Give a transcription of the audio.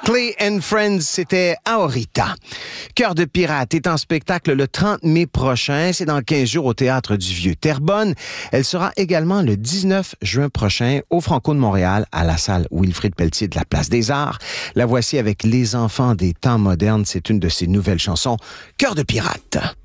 Clay and Friends, c'était Aorita. Cœur de pirate est en spectacle le 30 mai prochain. C'est dans 15 jours au Théâtre du Vieux-Terrebonne. Elle sera également le 19 juin prochain au Franco de Montréal à la salle Wilfrid Pelletier de la Place des Arts. La voici avec Les enfants des temps modernes. C'est une de ses nouvelles chansons, Cœur de pirate.